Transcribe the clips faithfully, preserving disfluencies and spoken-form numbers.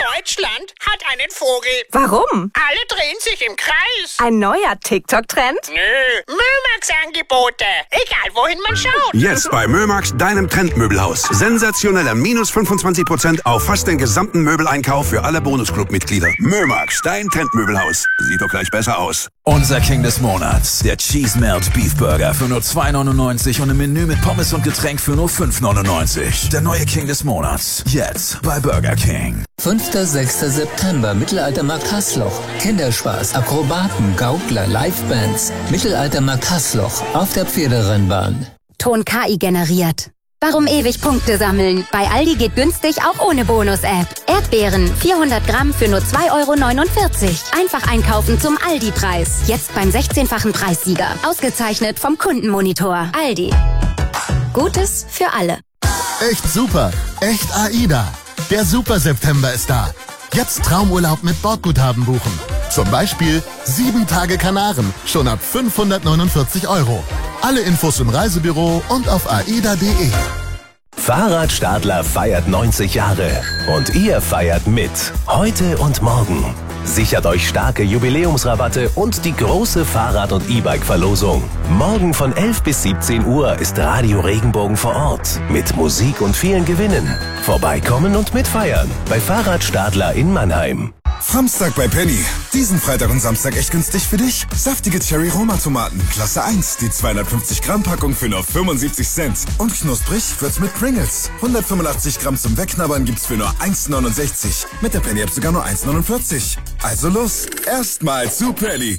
Deutschland hat einen Vogel. Warum? Alle drehen sich im Kreis. Ein neuer TikTok-Trend? Nö, Mömax-Angebote. Egal, wohin man schaut. Jetzt bei Mömax, deinem Trendmöbelhaus. Sensationeller minus fünfundzwanzig Prozent auf fast den gesamten Möbeleinkauf für alle Bonusclub-Mitglieder. Mömax, dein Trendmöbelhaus. Sieht doch gleich besser aus. Unser King des Monats, der Cheese Melt Beef Burger für nur zwei neunundneunzig und ein Menü mit Pommes und Getränk für nur fünf neunundneunzig. Der neue King des Monats, jetzt bei Burger King. fünfter sechster September, Mittelaltermarkt Haßloch. Kinderspaß, Akrobaten, Gaukler, Livebands. Mittelaltermarkt Haßloch auf der Pferderennbahn. Ton K I generiert. Warum ewig Punkte sammeln? Bei Aldi geht günstig auch ohne Bonus-App. Erdbeeren, vierhundert Gramm für nur zwei Euro neunundvierzig. Einfach einkaufen zum Aldi-Preis. Jetzt beim sechzehnfachen Preissieger. Ausgezeichnet vom Kundenmonitor. Aldi. Gutes für alle. Echt super. Echt AIDA. Der Super September ist da. Jetzt Traumurlaub mit Bordguthaben buchen. Zum Beispiel sieben Tage Kanaren. Schon ab fünfhundertneunundvierzig Euro. Alle Infos im Reisebüro und auf aida punkt de. Fahrradstadler feiert neunzig Jahre. Und ihr feiert mit. Heute und morgen. Sichert euch starke Jubiläumsrabatte und die große Fahrrad- und E-Bike-Verlosung. Morgen von elf bis siebzehn Uhr ist Radio Regenbogen vor Ort. Mit Musik und vielen Gewinnen. Vorbeikommen und mitfeiern. Bei Fahrradstadler in Mannheim. Samstag bei Penny. Diesen Freitag und Samstag echt günstig für dich. Saftige Cherry-Roma-Tomaten, Klasse eins. Die zweihundertfünfzig Gramm Packung für nur fünfundsiebzig Cent. Und knusprig wird's mit Pringles. hundertfünfundachtzig Gramm zum Wegknabbern gibt's für nur eins neunundsechzig. Mit der Penny-App sogar nur eins neunundvierzig. Also los, erstmal zu Penny.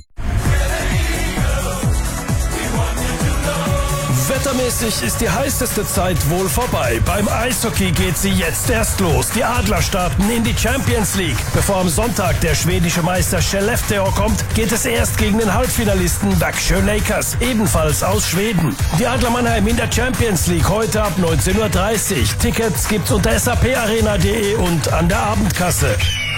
Wettermäßig ist die heißeste Zeit wohl vorbei. Beim Eishockey geht sie jetzt erst los. Die Adler starten in die Champions League. Bevor am Sonntag der schwedische Meister Skellefteå kommt, geht es erst gegen den Halbfinalisten Växjö Lakers, ebenfalls aus Schweden. Die Adler Mannheim in der Champions League heute ab neunzehn Uhr dreißig. Tickets gibt's unter S A P arena punkt de und an der Abendkasse.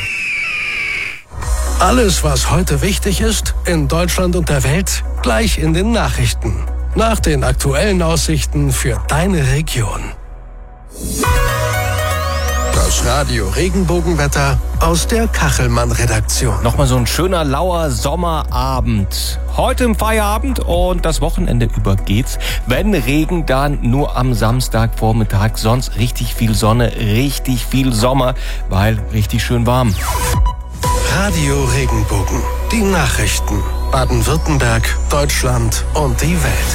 Alles, was heute wichtig ist, in Deutschland und der Welt, gleich in den Nachrichten. Nach den aktuellen Aussichten für deine Region. Das Radio Regenbogenwetter aus der Kachelmann-Redaktion. Nochmal so ein schöner, lauer Sommerabend. Heute im Feierabend und das Wochenende über geht's. Wenn Regen, dann nur am Samstagvormittag. Sonst richtig viel Sonne, richtig viel Sommer, weil richtig schön warm. Radio Regenbogen. Die Nachrichten. Baden-Württemberg, Deutschland und die Welt.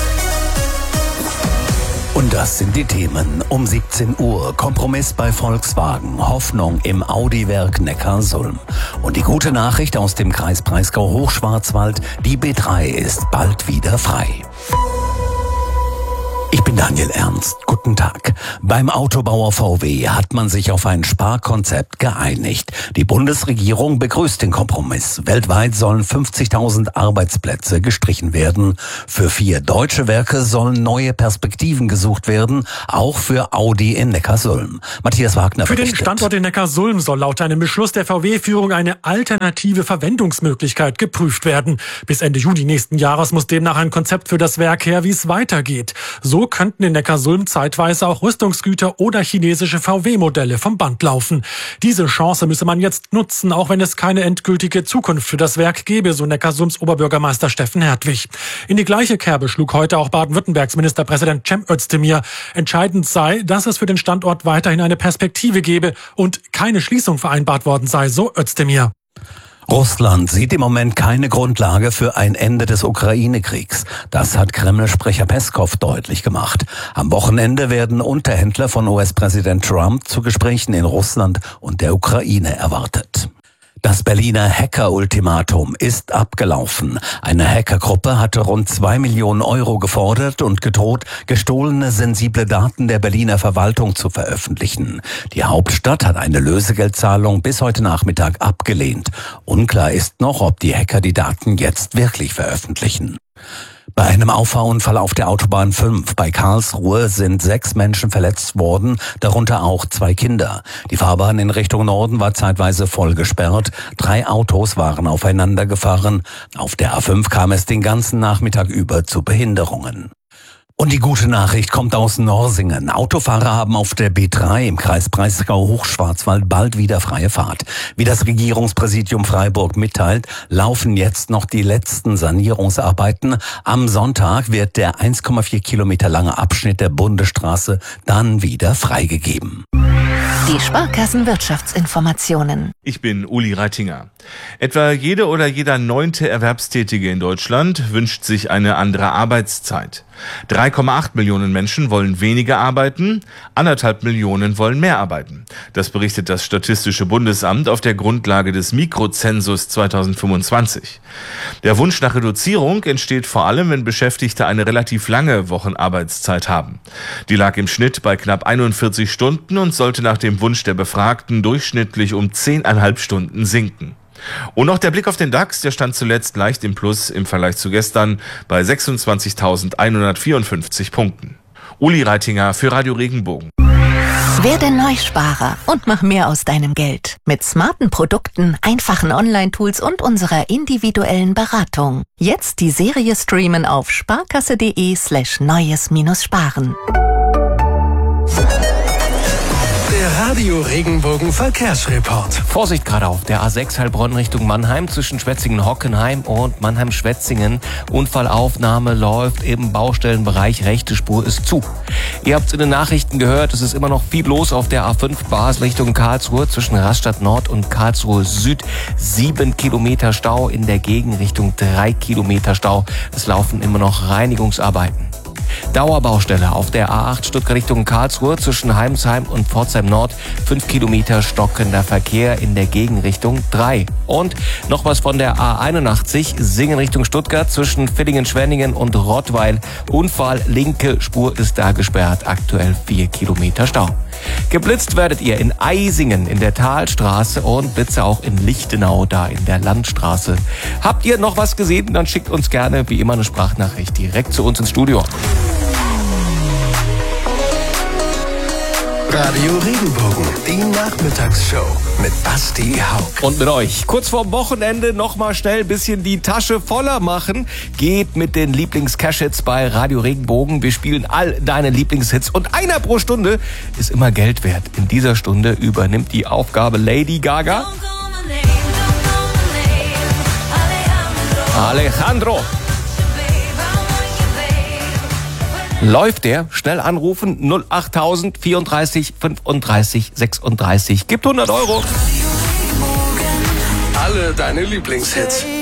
Und das sind die Themen. Um siebzehn Uhr Kompromiss bei Volkswagen, Hoffnung im Audi-Werk Neckarsulm. Und die gute Nachricht aus dem Kreis Breisgau-Hochschwarzwald, die B drei ist bald wieder frei. Ich bin Daniel Ernst. Guten Tag. Beim Autobauer V W hat man sich auf ein Sparkonzept geeinigt. Die Bundesregierung begrüßt den Kompromiss. Weltweit sollen fünfzigtausend Arbeitsplätze gestrichen werden. Für vier deutsche Werke sollen neue Perspektiven gesucht werden, auch für Audi in Neckarsulm. Matthias Wagner Für berichtet. den Standort in Neckarsulm soll laut einem Beschluss der V W-Führung eine alternative Verwendungsmöglichkeit geprüft werden. Bis Ende Juni nächsten Jahres muss demnach ein Konzept für das Werk her, wie es weitergeht. So könnten in Neckarsulm zeitweise auch Rüstungsgüter oder chinesische V W-Modelle vom Band laufen. Diese Chance müsse man jetzt nutzen, auch wenn es keine endgültige Zukunft für das Werk gäbe, so Neckarsulms Oberbürgermeister Steffen Hertwig. In die gleiche Kerbe schlug heute auch Baden-Württembergs Ministerpräsident Cem Özdemir. Entscheidend sei, dass es für den Standort weiterhin eine Perspektive gebe und keine Schließung vereinbart worden sei, so Özdemir. Russland sieht im Moment keine Grundlage für ein Ende des Ukraine-Kriegs. Das hat Kreml-Sprecher Peskow deutlich gemacht. Am Wochenende werden Unterhändler von U S-Präsident Trump zu Gesprächen in Russland und der Ukraine erwartet. Das Berliner Hacker-Ultimatum ist abgelaufen. Eine Hackergruppe hatte rund zwei Millionen Euro gefordert und gedroht, gestohlene sensible Daten der Berliner Verwaltung zu veröffentlichen. Die Hauptstadt hat eine Lösegeldzahlung bis heute Nachmittag abgelehnt. Unklar ist noch, ob die Hacker die Daten jetzt wirklich veröffentlichen. Bei einem Auffahrunfall auf der Autobahn fünf bei Karlsruhe sind sechs Menschen verletzt worden, darunter auch zwei Kinder. Die Fahrbahn in Richtung Norden war zeitweise voll gesperrt. Drei Autos waren aufeinander gefahren. Auf der A fünf kam es den ganzen Nachmittag über zu Behinderungen. Und die gute Nachricht kommt aus Norsingen. Autofahrer haben auf der B drei im Kreis Breisgau-Hochschwarzwald bald wieder freie Fahrt. Wie das Regierungspräsidium Freiburg mitteilt, laufen jetzt noch die letzten Sanierungsarbeiten. Am Sonntag wird der eins Komma vier Kilometer lange Abschnitt der Bundesstraße dann wieder freigegeben. Die Sparkassenwirtschaftsinformationen. Ich bin Uli Reitinger. Etwa jede oder jeder neunte Erwerbstätige in Deutschland wünscht sich eine andere Arbeitszeit. drei Komma acht Millionen Menschen wollen weniger arbeiten, anderthalb Millionen wollen mehr arbeiten. Das berichtet das Statistische Bundesamt auf der Grundlage des Mikrozensus zweitausendfünfundzwanzig. Der Wunsch nach Reduzierung entsteht vor allem, wenn Beschäftigte eine relativ lange Wochenarbeitszeit haben. Die lag im Schnitt bei knapp einundvierzig Stunden und sollte nach dem Wunsch der Befragten durchschnittlich um zehn Komma fünf Stunden sinken. Und noch der Blick auf den DAX, der stand zuletzt leicht im Plus im Vergleich zu gestern bei sechsundzwanzigtausendeinhundertvierundfünfzig Punkten. Uli Reitinger für Radio Regenbogen. Werde Neusparer und mach mehr aus deinem Geld. Mit smarten Produkten, einfachen Online-Tools und unserer individuellen Beratung. Jetzt die Serie streamen auf sparkasse.de slash neues-sparen. Der Radio Regenbogen Verkehrsreport. Vorsicht gerade auf der A sechs Heilbronn Richtung Mannheim zwischen Schwetzingen-Hockenheim und Mannheim-Schwetzingen. Unfallaufnahme läuft im Baustellenbereich, rechte Spur ist zu. Ihr habt es in den Nachrichten gehört, es ist immer noch viel los auf der A fünf Basel Richtung Karlsruhe zwischen Rastatt Nord und Karlsruhe Süd. Sieben Kilometer Stau, in der Gegenrichtung drei Kilometer Stau. Es laufen immer noch Reinigungsarbeiten. Dauerbaustelle auf der A acht Stuttgart Richtung Karlsruhe zwischen Heimsheim und Pforzheim Nord. fünf Kilometer stockender Verkehr, in der Gegenrichtung drei. Und noch was von der A einundachtzig Singen Richtung Stuttgart zwischen Villingen-Schwenningen und Rottweil. Unfall, linke Spur ist da gesperrt, aktuell vier Kilometer Stau. Geblitzt werdet ihr in Eisingen in der Talstraße und Blitze auch in Lichtenau, da in der Landstraße. Habt ihr noch was gesehen? Dann schickt uns gerne wie immer eine Sprachnachricht direkt zu uns ins Studio. Radio Regenbogen, die Nachmittagsshow mit Basti Haug. Und mit euch. Kurz vorm Wochenende noch mal schnell ein bisschen die Tasche voller machen. Geht mit den Lieblings-Cash-Hits bei Radio Regenbogen. Wir spielen all deine Lieblingshits und einer pro Stunde ist immer Geld wert. In dieser Stunde übernimmt die Aufgabe Lady Gaga. Alejandro. Läuft der? Schnell anrufen null achttausend vierunddreißig fünfunddreißig sechsunddreißig. Gibt hundert Euro. Alle deine Lieblingshits.